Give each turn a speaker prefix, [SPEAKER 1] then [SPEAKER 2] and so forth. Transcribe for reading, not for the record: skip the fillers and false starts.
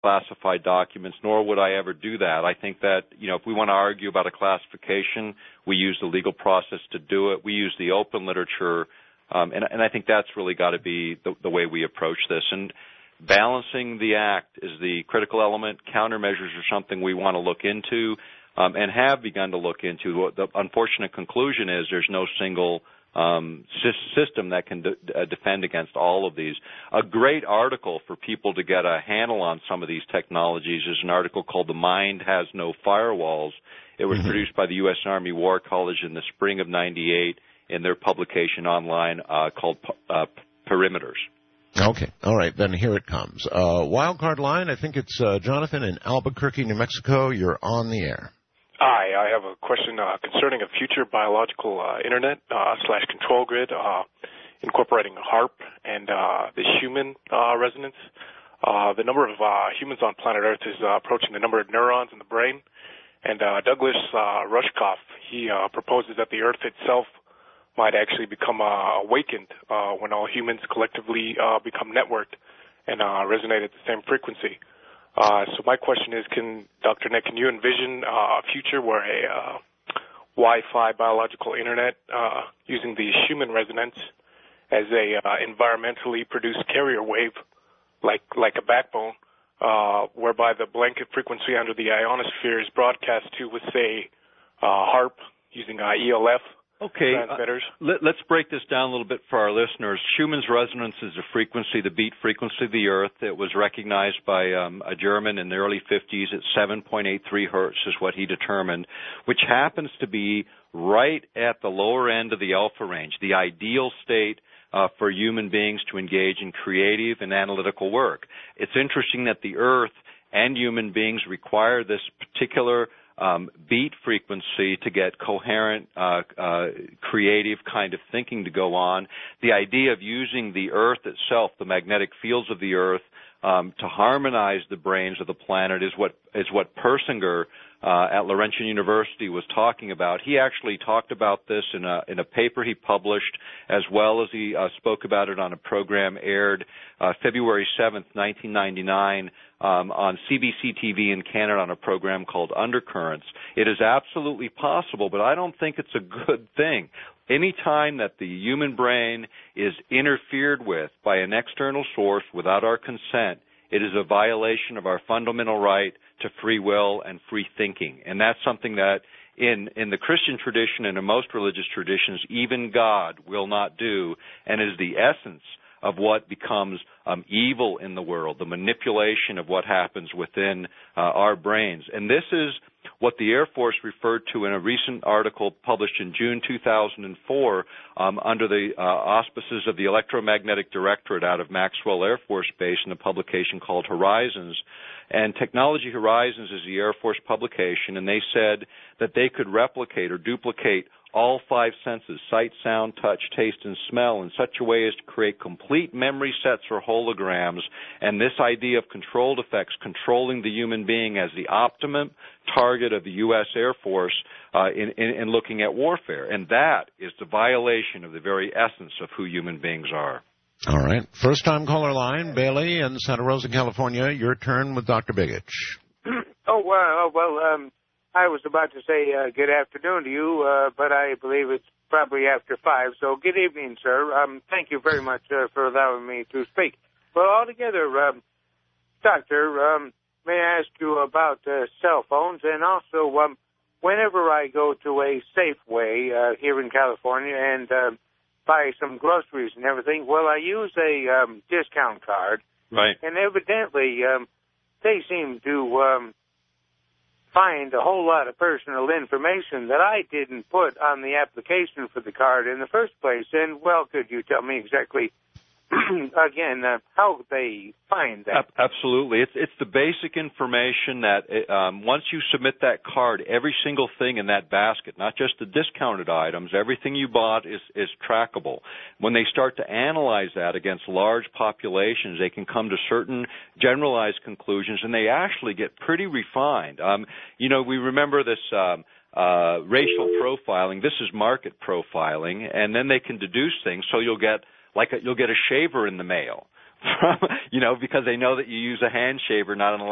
[SPEAKER 1] classified documents, nor would I ever do that. I think that, if we want to argue about a classification, we use the legal process to do it. We use the open literature, and I think that's really got to be the way we approach this. And balancing the act is the critical element. Countermeasures are something we want to look into and have begun to look into. The unfortunate conclusion is there's no single system that can defend against all of these. A great article for people to get a handle on some of these technologies is an article called "The Mind Has No Firewalls." It was produced by the U.S. Army War College in the spring of '98 in their publication online called Perimeters.
[SPEAKER 2] Okay. All right. Then here it comes. Wildcard line, I think it's Jonathan in Albuquerque, New Mexico. You're on the air.
[SPEAKER 3] Hi, I have a question concerning a future biological internet / control grid incorporating HARP and the human resonance. The number of humans on planet Earth is approaching the number of neurons in the brain. And Douglas Rushkoff, he proposes that the Earth itself might actually become awakened when all humans collectively become networked and resonate at the same frequency. So my question is, Dr. Nick, can you envision a future where a Wi-Fi biological internet using the human resonance as a environmentally produced carrier wave, like a backbone, whereby the blanket frequency under the ionosphere is broadcast to with, say, HARP using ELF?
[SPEAKER 1] Okay, let's break this down a little bit for our listeners. Schumann's resonance is a frequency, the beat frequency of the Earth. It was recognized by a German in the early 50s at 7.83 hertz is what he determined, which happens to be right at the lower end of the alpha range, the ideal state for human beings to engage in creative and analytical work. It's interesting that the Earth and human beings require this particular beat frequency to get coherent, creative kind of thinking to go on. The idea of using the Earth itself, the magnetic fields of the Earth, to harmonize the brains of the planet is what Persinger at Laurentian University was talking about. He actually talked about this in a paper he published, as well as he spoke about it on a program aired February 7th, 1999, on CBC TV in Canada on a program called Undercurrents. It is absolutely possible, but I don't think it's a good thing. Any time that the human brain is interfered with by an external source without our consent, it is a violation of our fundamental right to free will and free thinking. And that's something that in the Christian tradition and in most religious traditions, even God will not do, and is the essence of what becomes evil in the world, the manipulation of what happens within our brains. And this is what the Air Force referred to in a recent article published in June 2004 under the auspices of the Electromagnetic Directorate out of Maxwell Air Force Base in a publication called Horizons. And Technology Horizons is the Air Force publication, and they said that they could replicate or duplicate all five senses, sight, sound, touch, taste, and smell, in such a way as to create complete memory sets or holograms. And this idea of controlled effects, controlling the human being as the optimum target of the U.S. Air Force in looking at warfare. And that is the violation of the very essence of who human beings are.
[SPEAKER 2] All right. First-time caller line, Bailey in Santa Rosa, California. Your turn with Dr. Begich.
[SPEAKER 4] I was about to say good afternoon to you, but I believe it's probably after 5. So good evening, sir. Thank you very much for allowing me to speak. Well, altogether, Doctor, may I ask you about cell phones? And also, whenever I go to a Safeway here in California and buy some groceries and everything, well, I use a discount card.
[SPEAKER 1] Right.
[SPEAKER 4] And evidently, they seem to find a whole lot of personal information that I didn't put on the application for the card in the first place. And, well, could you tell me exactly, again, how they find that?
[SPEAKER 1] Absolutely. It's the basic information that once you submit that card, every single thing in that basket, not just the discounted items, everything you bought is trackable. When they start to analyze that against large populations, they can come to certain generalized conclusions, and they actually get pretty refined. We remember this racial profiling. This is market profiling, and then they can deduce things. So you'll get a shaver in the mail, because they know that you use a hand shaver, not an